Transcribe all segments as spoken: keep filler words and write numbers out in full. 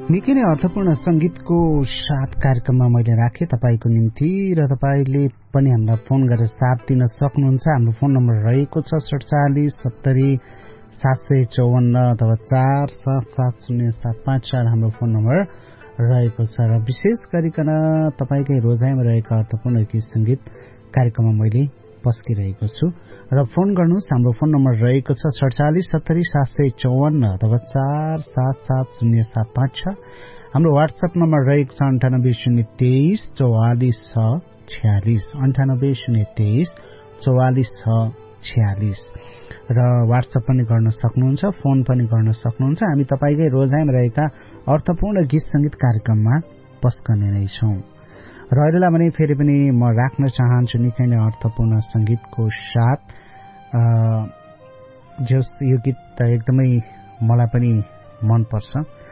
निकै नै अर्थपूर्ण संगीतको साथ कार्यक्रममा मैले राखेँ तपाईको निम्ति र तपाईले पनि हामीलाई फोन गरेर साथ दिन सक्नुहुन्छ। हाम्रो फोन नम्बर रहेको छ सडचालिस सत्तरी सात सय चौवन्न अथवा चार सात सात शून्य सात पाँच चार हाम्रो फोन नम्बर रहेको छ र विशेष गरिकन तपाईकै रोजाइमा रहेका अर्थपूर्ण गीत संगीत कार्यक्रममा मैले पस्किरहेको छु र फोन गर्नुहोस्। हाम्रो फोन नम्बर रहेको छ सडचालिस सत्तरी सात सय चौवन्न अथवा चार सात सात शून्य सात पाँच छ। हाम्रो वाट्सएप नम्बर रहेको छ अन्ठानब्बे शून्य तेइस चौवालिस छ छ्यालिस अन्ठानब्बे शून्य तेइस चौवालिस छ छ्यालिस र वाट्सएप पनि गर्न सक्नुहुन्छ, फोन पनि गर्न सक्नुहुन्छ। हामी तपाईकै रोजाइमा रहेका अर्थपूर्ण गीत संगीत कार्यक्रममा पस्कने नै छौं र अहिलेलाई भने फेरि पनि म राख्न चाहन्छु निकै नै अर्थपूर्ण संगीतको साथ। जस यो गीत एकदमै मलाई पनि मनपर्छ,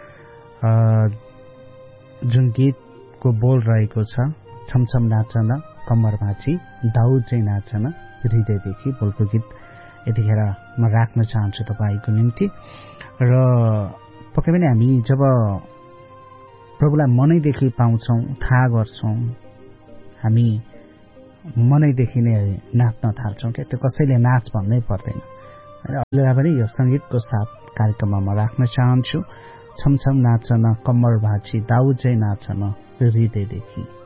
जुन गीतको बोल रहेको छ छमछम नाचन कम्मर भाँची दाउ चाहिँ नाचन हृदयदेखि बोलको गीत यतिखेर म राख्न चाहन्छु तपाईँको निम्ति। र पक्कै पनि हामी जब प्रभुलाई मनैदेखि पाउँछौँ, थाहा गर्छौँ, हामी मनैदेखि नै नाच्न थाल्छौँ क्या, त्यो कसैले नाच भन्नै पर्दैन। अहिलेलाई पनि यो संगीतको साथ कार्यक्रममा म राख्न चाहन्छु छमछम नाचन कम्मर भाँची दाउ चाहिँ नाचन हृदयदेखि।